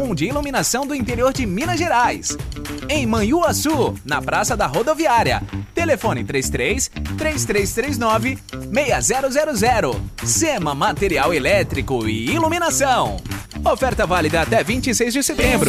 1 de iluminação do interior de Minas Gerais. Em Manhuaçu, na Praça da Rodoviária. Telefone 33-3339-6000. SEMA Material Elétrico e Iluminação. Oferta válida até 26 de setembro.